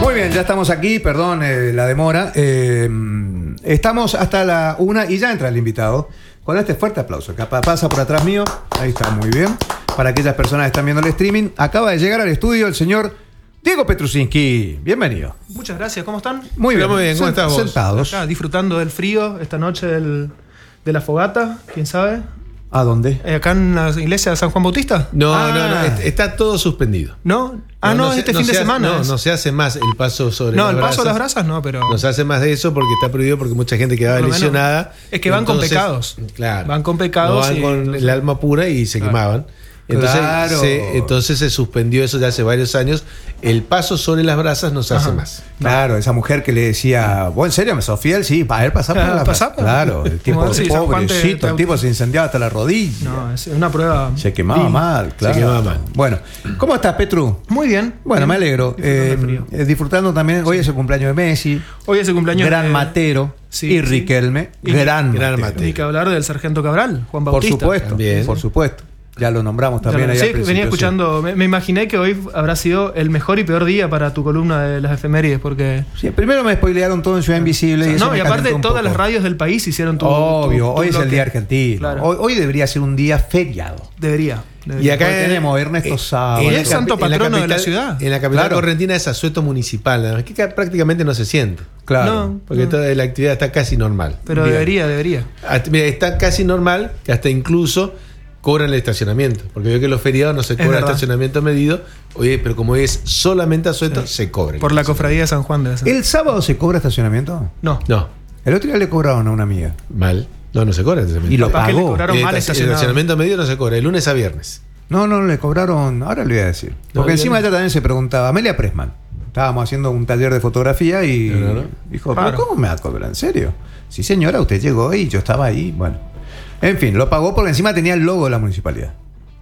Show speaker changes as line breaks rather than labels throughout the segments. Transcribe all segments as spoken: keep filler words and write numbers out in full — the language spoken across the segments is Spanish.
Muy bien, ya estamos aquí, perdón eh, la demora. Eh, estamos hasta la una y ya entra el invitado. Con este fuerte aplauso, que pasa por atrás mío. Ahí está, muy bien. Para aquellas personas que están viendo el streaming, acaba de llegar al estudio el señor Diego Petrusinski. Bienvenido.
Muchas gracias, ¿cómo están?
Muy bien,
muy bien. ¿Cómo estás vos?
Sentados.
Acá, disfrutando del frío esta noche del, de la fogata, ¿quién sabe?
¿A dónde?
Eh, ¿Acá en la iglesia de San Juan Bautista?
No,
Ah.
no, no, est- está todo suspendido.
¿No? Ah, no,
se-
este fin
se
de
hace-
semana.
No,
es.
no se hace más el paso sobre
No,
las
el paso de las
brasas.
brasas no, pero...
No se hace más de eso porque está prohibido, porque mucha gente quedaba
Por lo menos.
lesionada.
Es que van con pecados.
Claro.
Van con pecados
No van
y
con
entonces-
el alma pura y se
Claro.
quemaban. Entonces,
Claro.
se, entonces se suspendió eso ya hace varios años. El paso sobre las brasas no se hace
Ajá.
más.
Claro, esa mujer que le decía, ¿vos en serio me sos fiel? Sí, para él pasar por
Ah,
la
pasá, pues.
Claro, el tipo
Como si San Juan te-
pobrecito,
te-
el tipo se incendiaba hasta la rodilla.
No, es una prueba...
Se quemaba
Sí.
mal, claro.
Se quemaba mal.
Bueno, ¿cómo estás, Petru?
Muy bien.
Bueno,
Bien.
me alegro.
Disfrutando
Eh,
del frío.
eh, disfrutando también, hoy es el cumpleaños de Messi,
Hoy es el cumpleaños
gran
de...
matero,
Sí,
y
sí.
Riquelme,
Y-
gran,
gran
matero.
matero.
Ni que hablar del sargento Cabral, Juan
Por
Bautista.
supuesto,
También.
por supuesto. Ya lo nombramos
Ya
también
lo-
ahí
sí,
al principio,
venía
sí.
escuchando, me, me imaginé que hoy habrá sido el mejor y peor día para tu columna de las efemérides, porque...
Sí, primero me spoilearon todo en Ciudad Invisible. y eso
No,
me
y aparte
calentó un
todas
poco.
las radios del país hicieron tu...
Obvio,
tu- tu
hoy es el
bloque.
día argentino.
Claro.
Hoy, hoy debería ser un día feriado.
Debería. debería.
Y acá
Porque tenemos Ernesto
eh,
Sábado.
Y
en la
es santo
capi- en la
patrono de la
capital-
ciudad.
En la capital
Claro.
correntina es asueto municipal, nada más, que ca- prácticamente no se siente.
Claro.
No.
Porque toda la actividad está casi normal.
Pero
Bien.
debería, debería.
Hasta- mira, está casi normal que hasta incluso cobran el estacionamiento. Porque veo que los feriados no se cobra el
verdad.
estacionamiento medido, oye, pero como es solamente asueto, se cobra.
Por la cofradía de San Juan de esa.
¿El sábado se cobra estacionamiento?
No.
No,
El otro día le cobraron a una amiga.
mal. No, no se cobra el estacionamiento.
Y lo
Capaz que le
pagó.
cobraron
el,
mal
estaci- el
estacionado.
estacionamiento medido no se cobra, de lunes a viernes.
No, no, le cobraron. Ahora le voy a decir.
No,
Porque encima
bien.
ella también se preguntaba. Amelia Pressman. Estábamos haciendo un taller de fotografía y
No, no, no.
dijo:
Claro.
¿pero cómo me va a cobrar? ¿En serio? Sí, señora, usted llegó y yo estaba ahí. Bueno. En fin, lo pagó porque encima tenía el logo de la municipalidad.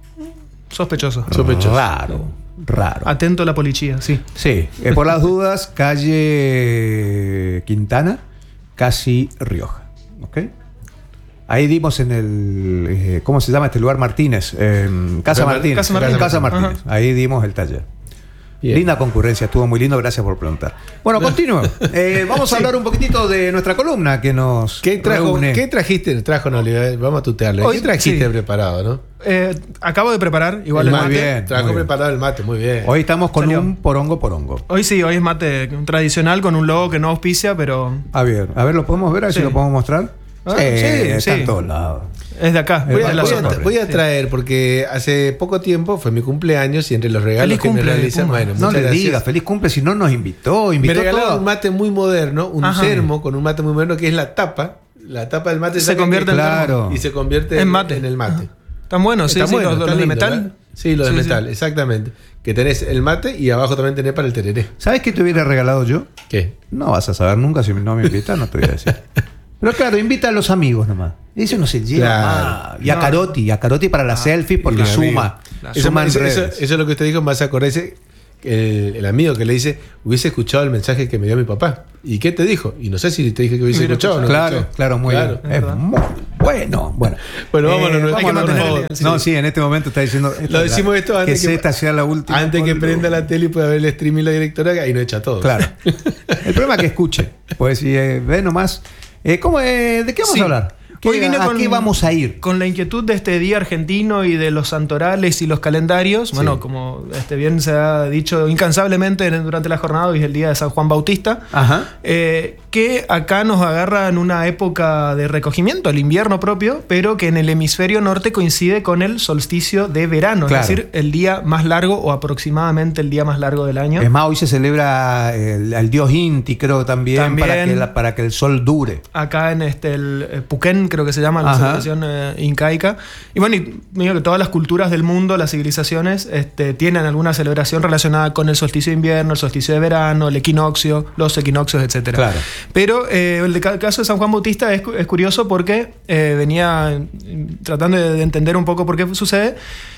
Sospechoso.
Sospechoso.
Raro, raro.
Atento a la policía, sí.
Sí, eh, por las dudas, calle Quintana, casi Rioja. ¿Ok? Ahí dimos en el. eh, ¿Cómo se llama este lugar? Martínez. eh, Casa
Casa
Martínez.
Casa Martínez.
Casa Martínez.
Ajá.
Ahí dimos el taller.
Bien.
Linda concurrencia, estuvo muy lindo, gracias por preguntar. Bueno, continúo. Eh, vamos a hablar un poquitito de nuestra columna que nos
¿Qué, trajo,
reúne.
¿Qué trajiste? Trajo, no, le- vamos a tutearle.
Hoy-
¿Qué trajiste
sí.
preparado, no?
Eh, acabo de preparar, igual
El
el
muy
mate.
bien.
Trajo
muy bien.
preparado el mate, muy bien.
Hoy estamos con
Salió.
un porongo porongo.
Hoy sí, hoy es mate tradicional con un logo que no auspicia, pero
A ver, a ver, ¿lo podemos ver? A ver
Sí.
si lo podemos mostrar.
Ah,
sí,
sí,
está
sí.
en todos lados.
es de acá.
Voy
Eh,
a,
de la
voy a-
zona.
voy a traer, porque hace poco tiempo fue mi cumpleaños y entre los regalos
Feliz
que
cumple,
me realizan,
Puma.
bueno,
No
muchas
le
gracias.
digas, feliz cumple si no nos invitó.
Me
Invitó
regalaron
todo.
un mate muy moderno, un
Ajá.
termo con un mate muy moderno que es la tapa. La tapa del mate
Se
saca
convierte
que-
en
termo.
Claro. Y se convierte
En
en,
mate.
en el mate.
Están buenos, sí,
Está
sí,
bueno,
los,
está
los de
lindo,
metal.
¿verdad? Sí, los de
Sí, sí.
metal, exactamente. Que tenés el mate y abajo también tenés para el tereré.
¿Sabes qué te hubiera regalado yo?
¿Qué?
No vas a saber nunca si no me invitas, no te voy a decir. Pero claro, invita a los amigos nomás. Eso no se lleva.
Claro.
más. Y a
No.
Carotti, a Carotti para las selfies porque
y el amigo.
suma.
Claro.
Eso,
Suma en
eso- eso-
redes.
eso es lo que usted dijo, me hace acordar ese, el, el amigo que le dice, hubiese escuchado el mensaje que me dio mi papá. ¿Y qué te dijo? Y no sé si te dije que hubiese
Hubiera
escuchado o no.
Claro,
escuchó.
claro, muy
Claro.
bien. Es
verdad.
muy bueno. Bueno,
Bueno, vámonos, no-
vamos
hay que
a hablar
mantener
de-
el nivel, sí.
No, sí, en este momento está diciendo. esta
Lo
es la-
decimos esto antes
que,
que,
esta sea la última.
antes que
columna.
prenda la tele y pueda ver el streaming la directora, ahí no echa todo.
Claro. El problema es que escuche. Pues si eh, ve nomás. Eh, ¿cómo, eh, ¿De qué vamos
Sí.
a hablar? ¿Qué-
Hoy vine
¿A
con-
qué vamos a ir?
Con la inquietud de este día argentino y de los santorales y los calendarios, bueno, como este bien se ha dicho incansablemente en- durante la jornada, hoy es el día de San Juan Bautista,
Ajá.
eh, que acá nos agarra en una época de recogimiento, el invierno propio, pero que en el hemisferio norte coincide con el solsticio de verano,
Claro.
es decir, el día más largo o aproximadamente el día más largo del año.
Es más, hoy se celebra el, al dios Inti, creo también,
También.
Para, que la- para que el sol dure.
Acá en este el eh, Puquén, creo que se llama la
Ajá.
celebración eh, incaica. Y bueno, y digo que todas las culturas del mundo, las civilizaciones, este, tienen alguna celebración relacionada con el solsticio de invierno, el solsticio de verano, el equinoccio, los equinoccios, etcétera.
Claro.
Pero eh, el de ca- caso de San Juan Bautista es, cu- es curioso porque eh, venía mm, tratando de, de entender un poco por qué sucede.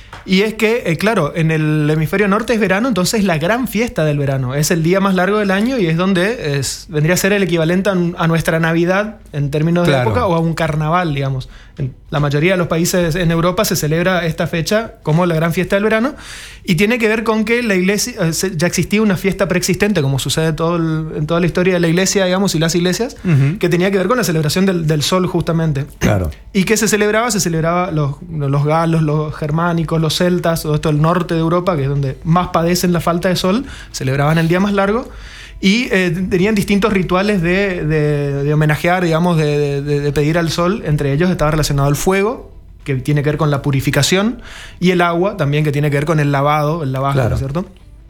Y es que, eh, claro, en el hemisferio norte es verano, entonces la gran fiesta del verano. Es el día más largo del año y es donde es, vendría a ser el equivalente a, a nuestra Navidad en términos
Claro.
de época o a un carnaval, digamos. En- la mayoría de los países en Europa se celebra esta fecha como la gran fiesta del verano, y tiene que ver con que la iglesia, ya existía una fiesta preexistente, como sucede todo el, en toda la historia de la iglesia, digamos, y las iglesias, uh-huh. que tenía que ver con la celebración del, del sol, justamente.
Claro.
Y que se celebraba, se celebraba los, los galos, los germánicos, los celtas, todo esto del norte de Europa, que es donde más padecen la falta de sol, celebraban el día más largo. Y eh, tenían distintos rituales de, de, de homenajear, digamos, de, de, de pedir al sol. Entre ellos estaba relacionado el fuego, que tiene que ver con la purificación, y el agua también, que tiene que ver con el lavado, el lavaje, claro. ¿no es cierto?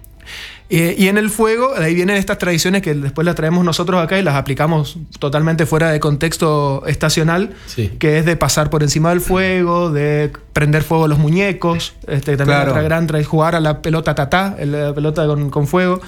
Eh, y en el fuego, de ahí vienen estas tradiciones que después las traemos nosotros acá y las aplicamos totalmente fuera de contexto estacional, sí. que es de pasar por encima del fuego, de prender fuego a los muñecos, este, también claro. otra gran tradición, jugar a la pelota tatá, la pelota con, con fuego.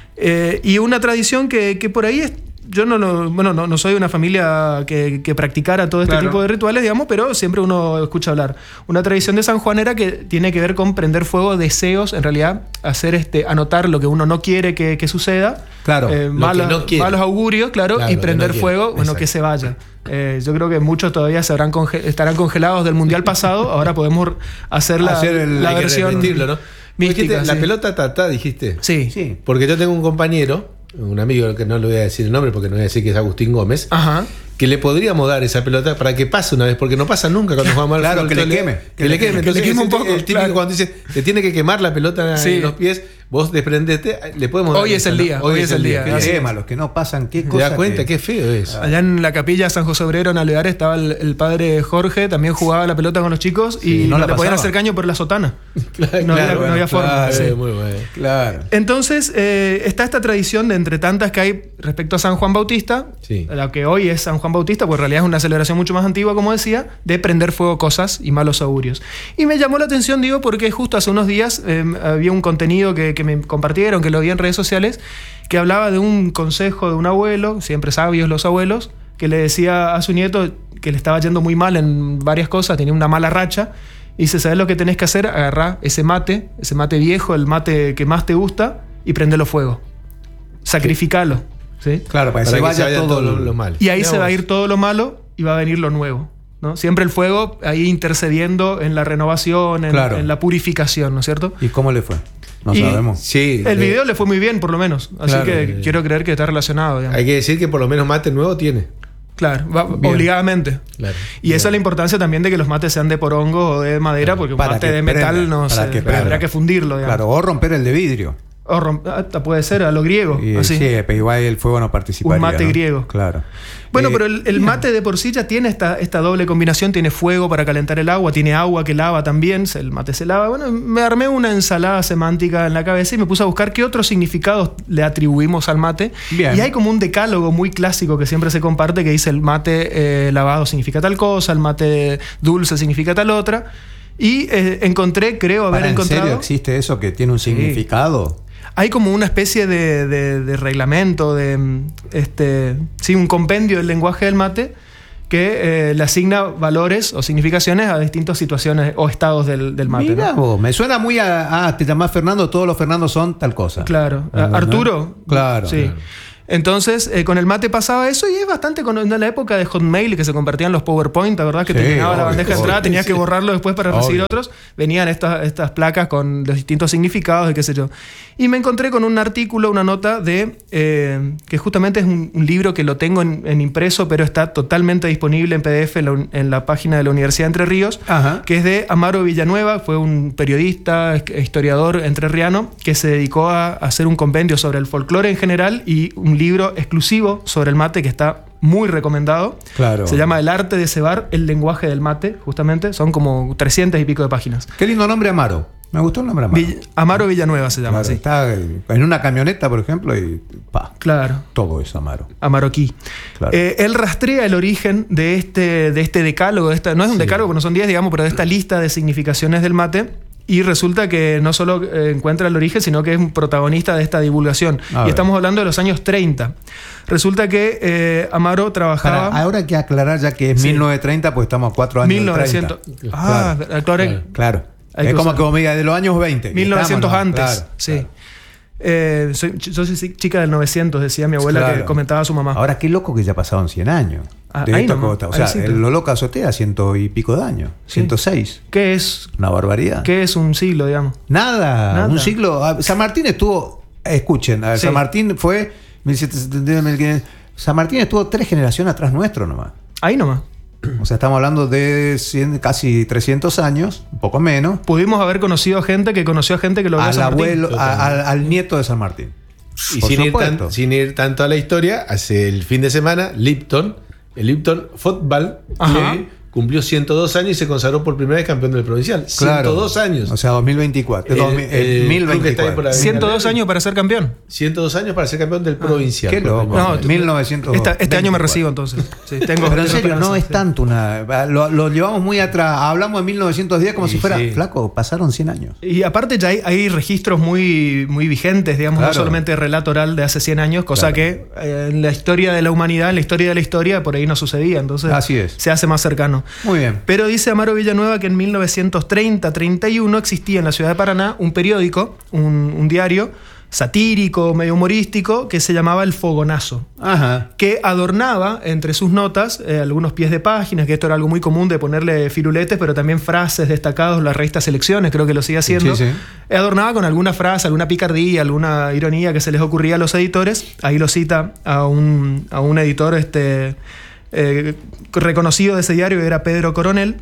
Eh, y una tradición que, que por ahí es, yo no, no, bueno, no, no soy de una familia que, que practicara todo este claro. tipo de rituales, digamos, pero siempre uno escucha hablar. Una tradición de San Juan era que tiene que ver con prender fuego deseos, en realidad, hacer este, anotar lo que uno no quiere que, que suceda,
claro,
eh, malos, no malos augurios, claro, claro y prender no fuego, bueno, exacto. que se vaya. Eh, yo creo que muchos todavía se habrán conge- estarán congelados del mundial pasado, ahora podemos hacer la, hacer el, la versión
¿no? mística. La sí. pelota tatá, dijiste.
Sí. sí.
Porque yo tengo un compañero, un amigo que no le voy a decir el nombre porque no voy a decir que es Agustín Gómez,
Ajá.
que le podríamos dar esa pelota para que pase una vez, porque no pasa nunca cuando jugamos al
Claro,
fútbol.
que le queme.
Que, que le queme.
Que le queme un poco.
El típico
claro.
cuando dice, te tiene que quemar la pelota sí. en los pies, vos desprendete, le podemos dar.
Hoy es el día.
Hoy, hoy es el día.
Qué tema, los que no pasan, qué cosa.
¿Te das cuenta?
Que...
Qué feo es.
Allá en la capilla San José Obrero, en Alvear, estaba el, el padre Jorge, también jugaba la pelota con los chicos sí, y no, no le podían hacer caño por la sotana.
claro,
no,
claro,
había,
bueno,
no había forma.
Claro,
sí.
muy bueno.
Claro.
Entonces, eh, está esta tradición de entre tantas que hay respecto a San Juan Bautista,
sí.
la que hoy es San Juan Bautista, pues en realidad es una celebración mucho más antigua, como decía, de prender fuego cosas y malos augurios. Y me llamó la atención, digo, porque justo hace unos días eh, había un contenido que, que me compartieron, que lo vi en redes sociales, que hablaba de un consejo de un abuelo, siempre sabios los abuelos, que le decía a su nieto que le estaba yendo muy mal en varias cosas, tenía una mala racha, y dice, ¿sabes lo que tenés que hacer? Agarrá ese mate, ese mate viejo, el mate que más te gusta, y prendelo fuego. Sacrificalo. ¿Sí?
Claro, para, para que se vaya, vaya todo, todo lo, lo malo.
Y ahí Digamos. se va a ir todo lo malo y va a venir lo nuevo, ¿no? Siempre el fuego ahí intercediendo en la renovación, en, claro. en la purificación, ¿no es cierto?
¿Y cómo le fue? No
y
sabemos.
Sí,
el
de...
video le fue muy bien, por lo menos. Así claro, que de... quiero creer que está relacionado. Digamos.
Hay que decir que por lo menos mate nuevo tiene.
Claro, va, obligadamente. Claro. Y bien. Esa es la importancia también de que los mates sean de porongo o de madera, claro, porque un mate de metal prenda, no se que tendrá que fundirlo. Digamos.
Claro, o romper el de vidrio.
O romp- hasta puede ser a lo griego.
Y,
así.
Sí, pero igual el fuego no participaría.
Un mate
¿no?
griego.
Claro.
Bueno,
eh,
pero el, el mate de por sí ya tiene esta, esta doble combinación. Tiene fuego para calentar el agua, tiene agua que lava también. El mate se lava. Bueno, me armé una ensalada semántica en la cabeza y me puse a buscar qué otros significados le atribuimos al mate. Bien. Y hay como un decálogo muy clásico que siempre se comparte que dice el mate eh, lavado significa tal cosa, el mate dulce significa tal otra. Y eh, encontré, creo haber
¿Para,
encontrado...
¿En serio existe eso que tiene un
sí.
significado?
Hay como una especie de, de, de reglamento, de este, sí, un compendio del lenguaje del mate que eh, le asigna valores o significaciones a distintas situaciones o estados del, del mate.
Mira
¿no?
vos, me suena muy a... Ah, te llamás Fernando, todos los Fernandos son tal cosa.
Claro.
¿No?
Arturo.
Claro.
Sí.
Claro.
Entonces, eh, con el mate pasaba eso y es bastante con en la época de Hotmail que se compartían los PowerPoint, ¿verdad? Que sí, te llenaba la bandeja de entrada, tenías sí. que borrarlo después para obvio. recibir otros. Venían estas, estas placas con los distintos significados y qué sé yo. Y me encontré con un artículo, una nota de eh, que justamente es un, un libro que lo tengo en, en impreso, pero está totalmente disponible en P D F en la, en la página de la Universidad de Entre Ríos, Ajá. que es de Amaro Villanueva, fue un periodista, historiador entrerriano, que se dedicó a hacer un compendio sobre el folclore en general y un libro exclusivo sobre el mate que está muy recomendado.
Claro.
Se llama El arte de cebar, el lenguaje del mate, justamente. Son como trescientas y pico de páginas.
Qué lindo nombre, Amaro. Me gustó el nombre Amaro.
Vill- Amaro Villanueva se llama,
claro,
sí.
Está en una camioneta, por ejemplo, y pa.
Claro.
Todo es Amaro.
Amaroquí.
Claro.
Eh, él rastrea el origen de este, de este decálogo. De esta, no es un sí. decálogo, no son diez, digamos, pero de esta lista de significaciones del mate. Y resulta que no solo eh, encuentra el origen, sino que es un protagonista de esta divulgación. A y ver. Estamos hablando de los años treinta. Resulta que eh, Amaro trabajaba...
Para, ahora hay que aclarar ya que es sí. mil novecientos treinta, pues estamos a cuatro años
mil novecientos.
treinta.
Ah,
claro.
claro.
claro. Es como que me diga de los años veinte.
mil novecientos
estamos,
antes,
claro,
sí.
Claro.
Eh, soy, yo soy chica del novecientos, decía mi abuela,
Claro.
que comentaba a su mamá.
Ahora, qué loco que ya pasaron cien años.
Ah,
de
ahí
esta
nomás,
cosa. O
ahí
sea,
sí te-
el Loloca Azotea, ciento y pico de años.
Sí.
ciento seis.
¿Qué es,
Una barbaridad.
¿Qué es un siglo, digamos?
Nada,
Nada.
un siglo. ah, San Martín estuvo. Escuchen, ah,
Sí.
San Martín fue. mil setecientos setenta, mil quinientos. San Martín estuvo tres generaciones atrás nuestro nomás.
Ahí nomás.
O sea, estamos hablando de cien, casi trescientos años, un poco menos.
Pudimos haber conocido a gente que conoció a gente que lo vio a
Al
San Martín.
abuelo, a- al, al nieto de San Martín.
Y
Por
sin ir,
supuesto.
tan- sin ir tanto a la historia, hace el fin de semana, Lipton, el Lipton Football,
Ajá.
que cumplió ciento dos años y se consagró por primera vez campeón del provincial.
Claro.
ciento dos años.
O sea, dos mil veinticuatro.
El-
dos mil-
el
mil
club que está ahí por
veinticuatro.
la-
ciento dos años para ser campeón.
ciento dos años para ser campeón del provincial.
qué
por
loco.
primera
No,
vez.
tú-
mil novecientos
Esta- este año me
veinticuatro.
recibo entonces. Sí, tengo,
Pero en
tengo
serio, no
esperanza,
es
sí.
tanto una. Lo, lo llevamos muy atrás. Hablamos de mil novecientos diez como
Y
si fuera.
sí.
Flaco, pasaron cien años.
Y aparte ya hay, hay registros muy, muy vigentes, digamos,
Claro.
no solamente relato oral de hace cien años, cosa
Claro.
que eh, en la historia de la humanidad, en la historia de la historia, por ahí no sucedía. Entonces
Así es.
se hace más cercano.
Muy bien.
Pero dice Amaro Villanueva que en mil novecientos treinta treinta y uno existía en la ciudad de Paraná un periódico, un, un diario satírico, medio humorístico, que se llamaba El Fogonazo,
Ajá.
que adornaba entre sus notas eh, algunos pies de páginas, que esto era algo muy común de ponerle firuletes, pero también frases destacadas en la revista Selecciones, creo que lo sigue haciendo.
Sí, sí.
Eh, Adornaba con alguna frase, alguna picardía, alguna ironía que se les ocurría a los editores. Ahí lo cita a un, a un editor este, eh, reconocido de ese diario, que era Pedro Coronel.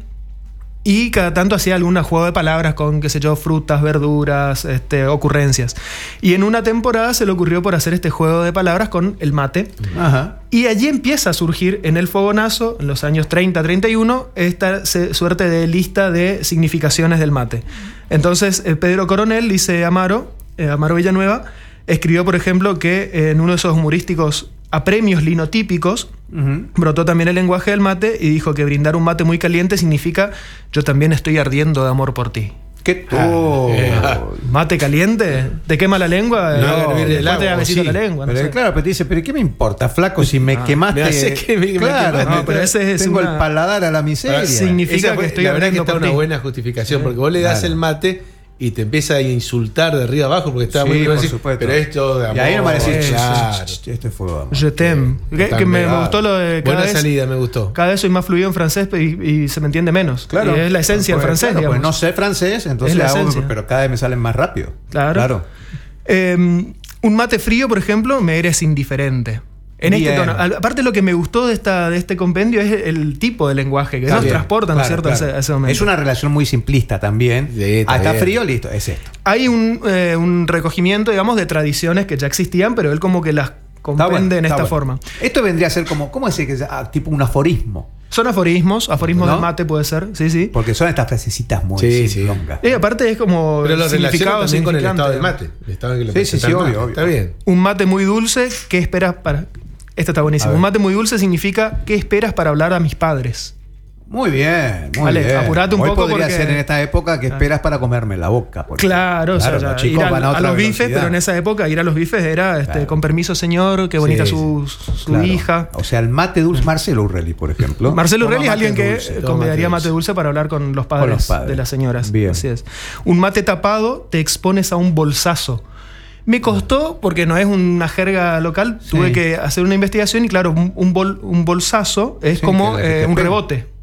Y cada tanto hacía algún juego de palabras con, qué sé yo, frutas, verduras, este, ocurrencias. Y en una temporada se le ocurrió por hacer este juego de palabras con el mate.
Ajá.
Y allí empieza a surgir en el Fogonazo, en los años treinta treinta y uno, esta se- suerte de lista de significaciones del mate. Entonces, eh, Pedro Coronel, dice Amaro, eh, Amaro Villanueva, escribió, por ejemplo, que eh, en uno de esos humorísticos apremios linotípicos,
Ujú.
brotó también el lenguaje del mate y dijo que brindar un mate muy caliente significa yo también estoy ardiendo de amor por ti.
¿Qué
Ah,
oh.
eh,
¿Mate caliente? ¿Te quema la lengua?
No,
Eh,
hervir el
después te da
agua,
besito
sí.
en la lengua. no
Pero
sé.
claro, pero te dice, pero ¿qué me importa, flaco, si me
Ah,
quemaste?
me hace que me- me
claro,
quemaste.
No, pero ese es
tengo
una-
el paladar a la miseria.
Ahora,
Significa
esa
que
fue-
estoy
la verdad que
ardiendo
está
por
una
ti.
buena justificación, porque vos le das
Claro.
el mate y te empieza a insultar de arriba abajo porque está
Sí,
muy bien
por
decir,
supuesto.
pero esto de amor.
Y ahí no me decís,
claro.
este fue amor.
Je t'aime. Que,
Están
que me, me
pegados.
gustó lo de cada
Buena
vez,
salida, me gustó.
cada vez soy más fluido en francés y, y se me entiende menos.
Claro.
Y es la esencia del
Pues,
francés,
claro,
digamos.
pues no sé francés, entonces
Es la
hago-
esencia.
pero cada vez me salen más rápido.
Claro. Eh, un mate frío, por ejemplo, me eres indiferente. En este
Bien.
tono. Al- Aparte, lo que me gustó de, esta, de este compendio es el tipo de lenguaje que
Está
nos
bien.
transporta, ¿no es
Claro,
cierto?, a ese-
claro.
a ese momento.
Es una relación muy simplista también.
Sí, está
ah, está
bien.
frío, listo, es esto.
Hay un, eh, un recogimiento, digamos, de tradiciones que ya existían, pero él como que las
Está
comprende
bueno,
en
está
esa
bueno.
forma.
Esto vendría a ser como, ¿cómo decir que ah, tipo un aforismo?
Son aforismos, aforismos
¿No?
del mate puede ser, sí, sí.
Porque son estas frasecitas muy
Sí, sí.
simplongas.
Y aparte es como
Pero lo relaciona
significado
también con el
significante.
estado del mate. El estado en que lo
Sí, sí, sí,
presenta el
obvio,
mate.
obvio.
Está bien.
Un mate muy dulce, ¿qué esperas para...? Esto está
A
buenísimo.
ver.
Un mate muy dulce significa ¿qué esperas para hablar a mis padres?
Muy bien, muy
Vale,
bien.
apurate un
Hoy
poco
podría
porque-
ser en esta época que esperas para comerme la boca. por
Claro,
ejemplo.
o sea,
Claro,
ya
los chicos
ir a,
van a
a
otra
los bifes,
velocidad.
pero en esa época ir a los bifes era este,
Claro.
con permiso señor, qué bonita
Sí,
su,
sí.
su
Claro.
hija.
O sea, el mate dulce, Marcelo Urrelli, por ejemplo.
Marcelo
Toma
Urrelli es
mate
alguien que
dulce.
eh,
toma
convidaría
mate
mate dulce para hablar con los padres,
los padres.
de las señoras.
Bien.
Así es. Un mate tapado te expones a un bolsazo. Me costó, porque no es una jerga local,
Sí.
tuve que hacer una investigación y claro, un, un, bol- un bolsazo es
Sí,
como
que- que
eh,
te
un
pega.
rebote.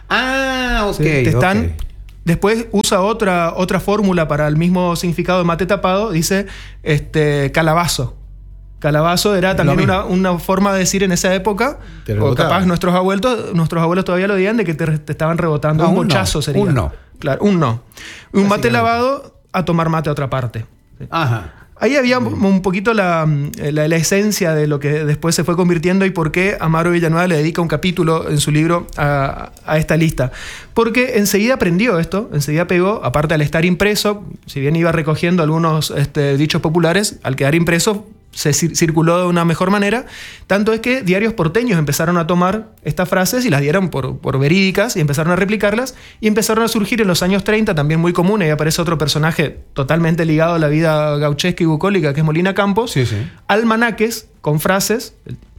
Ah, ok.
Sí, te están,
ok.
Después usa otra, otra fórmula para el mismo significado de mate tapado, dice este, calabazo. Calabazo era también
Lo
una, una forma de decir en esa época,
Te
o
rebotaba.
capaz nuestros abuelos, nuestros abuelos todavía lo dirían, de que te, te estaban rebotando.
Ah,
un
un no,
bochazo sería.
un no.
Claro, un no. Un mate
Básicamente.
lavado a tomar mate a otra parte.
Ajá.
Ahí había un poquito la, la, la esencia de lo que después se fue convirtiendo y por qué Amaro Villanueva le dedica un capítulo en su libro a, a esta lista. Porque enseguida aprendió esto, enseguida pegó, aparte al estar impreso, si bien iba recogiendo algunos este, dichos populares, al quedar impreso se cir- circuló de una mejor manera, tanto es que diarios porteños empezaron a tomar estas frases y las dieron por, por verídicas y empezaron a replicarlas y empezaron a surgir en los años treinta, también muy comunes, y aparece otro personaje totalmente ligado a la vida gauchesca y bucólica, que es Molina Campos,
Sí, sí.
almanaques con frases,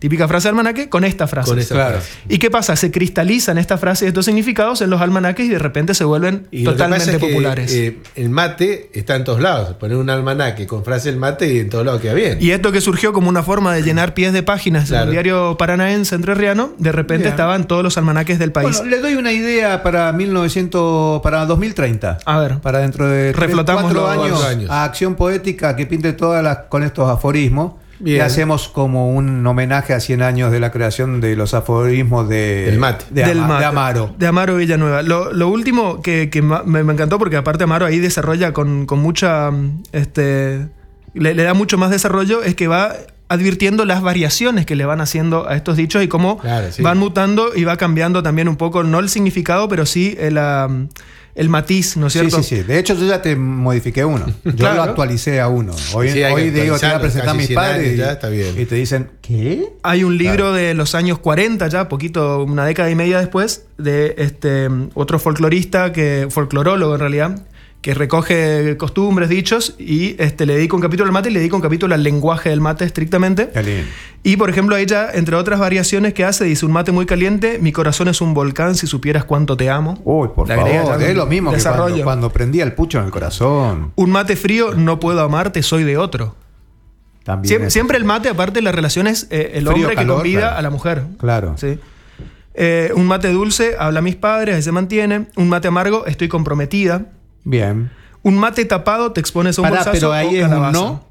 típica frase de almanaque, con esta frase.
Con esa
Claro.
frase.
¿Y qué pasa? Se cristalizan estas frases y estos significados en los almanaques y de repente se vuelven
Y lo que
totalmente
pasa es que,
populares.
eh, el mate está en todos lados. Poner un almanaque con frase el mate y en todos lados queda bien.
Y esto que surgió como una forma de llenar pies de páginas
Claro.
en un diario paranaense entrerriano, de repente
Bien.
estaban todos los almanaques del país.
Bueno, le doy una idea para mil novecientos, para dos mil treinta.
A ver.
Para dentro de tres,
Reflotamos
cuatro
los
años,
cuatro años.
a Acción Poética que pinte todas las con estos aforismos.
Bien.
Y hacemos como un homenaje a cien años de la creación de los aforismos de,
Del mate.
de,
Del
Ama-
mate.
de Amaro.
De Amaro Villanueva. Lo, lo último que, que ma- me, me encantó, porque aparte Amaro ahí desarrolla con, con mucha. mm, Este, le, le da mucho más desarrollo, es que va advirtiendo las variaciones que le van haciendo a estos dichos y cómo
Claro, sí.
van mutando y va cambiando también un poco, no el significado, pero sí el, um, el matiz, ¿no es
Sí,
cierto?
sí, sí. De hecho, yo ya te modifiqué uno. Yo
Claro.
lo actualicé a uno. Hoy,
Sí, hay que
hoy digo, te voy a
actualizarlo,
presentar a
casi
mis
cien
padres
años
y,
ya, está bien.
y te dicen, ¿qué?
Hay un libro de los años cuarenta ya, poquito, una década y media después, de este otro folclorista, que folclorólogo en realidad, que recoge costumbres, dichos, y este, le dedica un capítulo al mate y le dedica un capítulo al lenguaje del mate estrictamente.
Qué lindo.
Y por ejemplo, ella, entre otras variaciones que hace, dice: un mate muy caliente, mi corazón es un volcán, si supieras cuánto te amo.
Uy, por
Le agrega
favor,
ya
es
un
lo mismo que
desarrollo.
cuando, cuando prendía el pucho en el corazón.
Un mate frío, no puedo amarte, soy de otro.
También
Siempre,
es-
siempre el mate, aparte, la relación es eh, el
Frío,
hombre que
calor,
convida
claro.
a la mujer.
Claro.
Sí. Eh, un mate dulce, habla a mis padres, ahí se mantiene. Un mate amargo, estoy comprometida.
Bien.
Un mate tapado, te expones a un
Pará,
bolsazo
pero ahí
o
es un
calabaza.
no.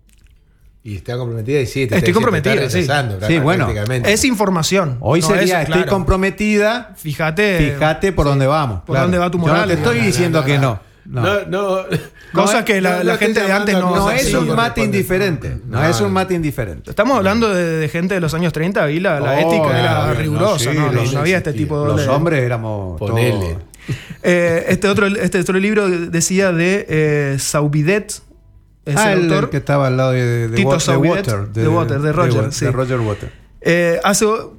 Y está comprometida y sí, te
Estoy
está-
comprometida,
te está
sí.
rechazando,
Sí, bueno.
prácticamente.
Es información.
Hoy
no
sería,
es,
estoy
claro.
comprometida.
Fíjate.
Fíjate por dónde vamos.
por dónde va tu moral,
Yo no te estoy
digamos.
diciendo
No,
que
no,
no. No,
No, no.
Cosas
No,
que la,
no,
la
no
gente
estoy
de antes no,
llamando a
No
cosas
es
que
un
no
mate
corresponden.
indiferente. No,
No,
es un
no.
mate indiferente.
Estamos hablando de, de gente de los años treinta, ahí la, la
Oh,
ética
no,
era
no,
rigurosa,
sí,
no, no,
los-
no había este tipo de...
Los hombres éramos.
Ponele.
todos-
Eh, este, otro, este otro libro decía de eh, Saubidet, es
Ah,
el
el,
autor.
el que estaba al lado de, de,
Tito
Wa- de
Saubidet,
Water.
de Water, de Roger,
Wa-
sí.
de Roger Water.
Eh, hace